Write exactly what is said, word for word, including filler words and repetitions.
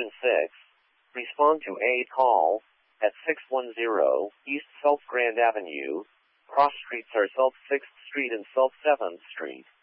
Station six. Respond to a call at six one zero East South Grand Avenue. Cross streets are South sixth Street and South seventh Street.